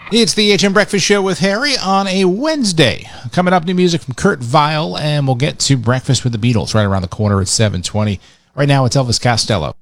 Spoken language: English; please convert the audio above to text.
It's the HM Breakfast Show with Harry on a Wednesday. Coming up, new music from Kurt Vile, and we'll get to Breakfast with the Beatles right around the corner at 7:20. Right now, it's Elvis Costello.